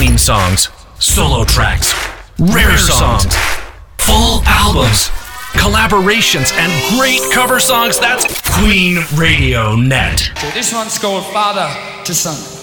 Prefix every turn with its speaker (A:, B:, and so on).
A: Queen songs, solo tracks, rare songs, full albums, collaborations, and great cover songs. That's Queen Radio Net.
B: So this one's called Father to Son.